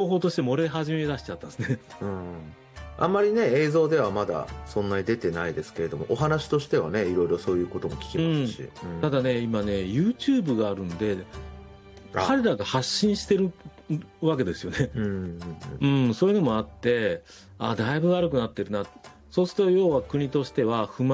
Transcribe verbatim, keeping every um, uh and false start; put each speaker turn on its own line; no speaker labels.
報として漏れ始め出しちゃったんですね。
うん、あんまりね映像ではまだそんなに出てないですけれども、お話としてはねいろいろそういうことも聞きますし、
うん
うん、
ただね今ね YouTube があるんで
あ
彼らが発信してるわけですよね。
うんうん
うん、そういうのもあって、あ、だいぶ悪くなってるな。そうすると要は国としては不満